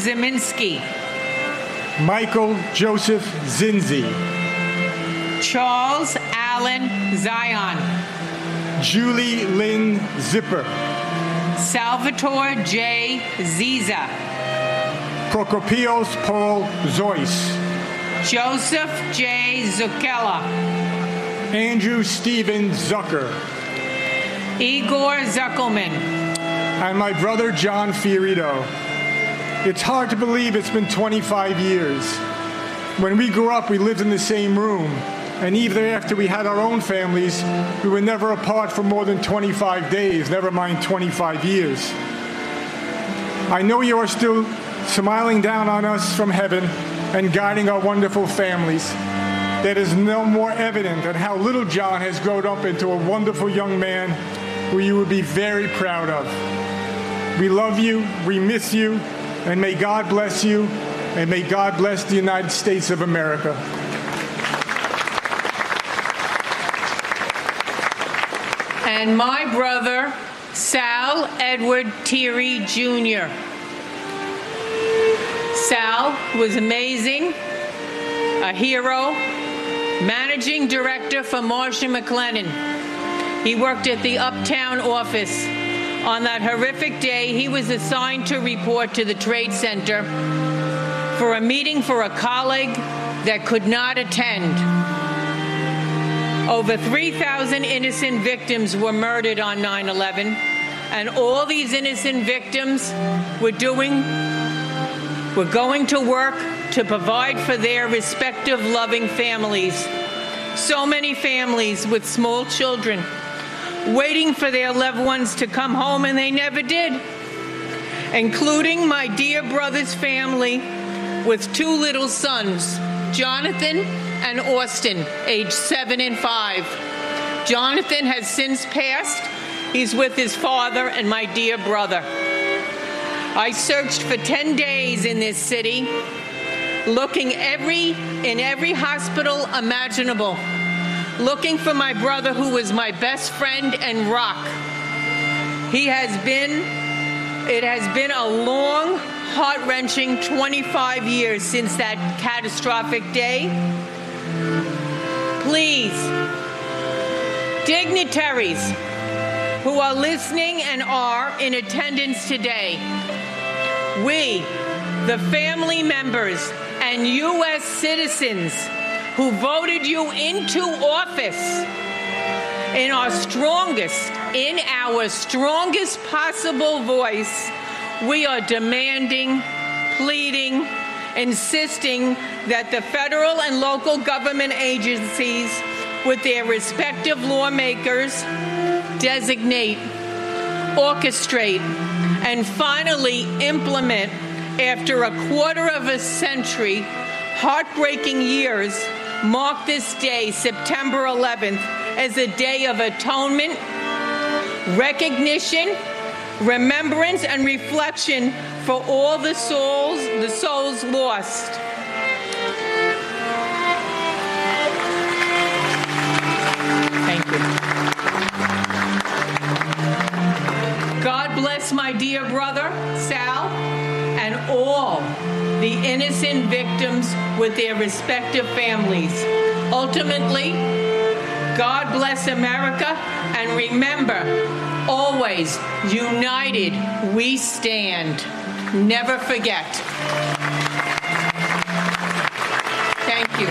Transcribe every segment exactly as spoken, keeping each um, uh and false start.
Zeminski. Michael Joseph Zinzi. Charles Allen Zion. Julie Lynn Zipper. Salvatore J. Ziza. Prokopios Paul Zois. Joseph J. Zuccella. Andrew Stephen Zucker. Igor Zuckelman. And my brother John Fiorito. It's hard to believe it's been twenty-five years. When we grew up, we lived in the same room. And even after we had our own families, we were never apart for more than twenty-five days, never mind twenty-five years. I know you are still smiling down on us from heaven and guiding our wonderful families. That is no more evident than how little John has grown up into a wonderful young man who you would be very proud of. We love you, we miss you, and may God bless you, and may God bless the United States of America. And my brother, Sal Edward Thierry Junior Sal was amazing, a hero, managing director for Marsh and McLennan. He worked at the Uptown office. On that horrific day, he was assigned to report to the Trade Center for a meeting for a colleague that could not attend. Over three thousand innocent victims were murdered on nine eleven, and all these innocent victims were doing, were going to work to provide for their respective loving families. So many families with small children waiting for their loved ones to come home, and they never did, including my dear brother's family with two little sons, Jonathan and Austin, aged seven and five. Jonathan has since passed. He's with his father and my dear brother. I searched for ten days in this city, looking every in every hospital imaginable, looking for my brother who was my best friend and rock. He has been, it has been a long, heart-wrenching twenty-five years since that catastrophic day. Please, dignitaries who are listening and are in attendance today, we, the family members and U S citizens who voted you into office, in our strongest, in our strongest possible voice, we are demanding, pleading, insisting that the federal and local government agencies, with their respective lawmakers, designate, orchestrate, and finally implement, after a quarter of a century, heartbreaking years, mark this day, September eleventh, as a day of atonement, recognition, remembrance, and reflection for all the souls, the souls lost. Thank you. God bless my dear brother, Sal, and all the innocent victims with their respective families. Ultimately, God bless America, and remember, always, united we stand. Never forget. Thank you.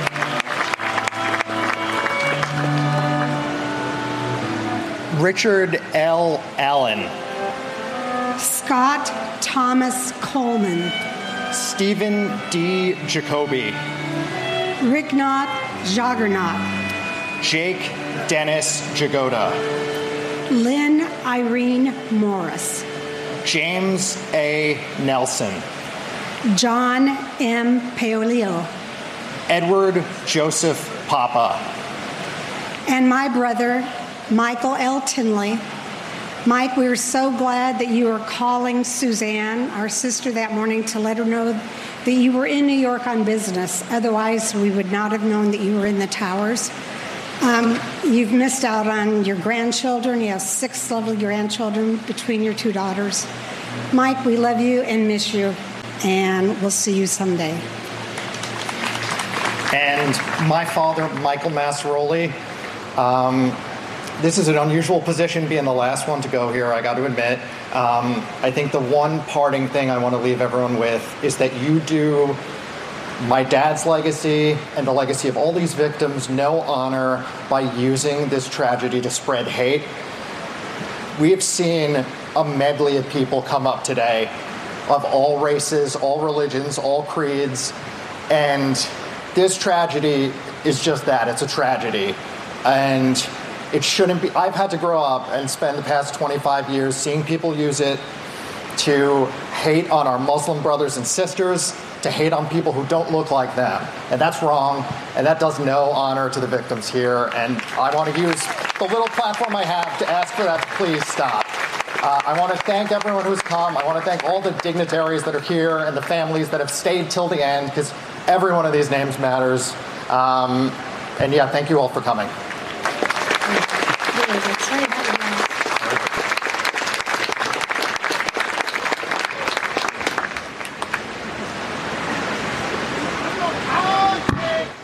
Richard L. Allen. Scott Thomas Coleman. Stephen D. Jacoby. Ricknott Jaggernaut. Jake Dennis Jagoda. Lynn Irene Morris. James A. Nelson. John M. Paolillo. Edward Joseph Papa. And my brother, Michael L. Tinley. Mike, we were so glad that you were calling Suzanne, our sister, that morning to let her know that you were in New York on business. Otherwise, we would not have known that you were in the towers. Um, you've missed out on your grandchildren. You have six lovely grandchildren between your two daughters. Mike, we love you and miss you. and we'll see you someday. And my father, Michael Massaroli. Um, this is an unusual position, being the last one to go here, I got to admit. Um, I think the one parting thing I want to leave everyone with is that you do my dad's legacy and the legacy of all these victims no honor by using this tragedy to spread hate. We have seen a medley of people come up today of all races, all religions, all creeds, and this tragedy is just that. It's a tragedy. And it shouldn't be. I've had to grow up and spend the past twenty-five years seeing people use it to hate on our Muslim brothers and sisters, to hate on people who don't look like them. And that's wrong, and that does no honor to the victims here. And I want to use the little platform I have to ask for that to please stop. Uh, I want to thank everyone who's come. I want to thank all the dignitaries that are here and the families that have stayed till the end, because every one of these names matters. Um, and yeah, thank you all for coming. That's right.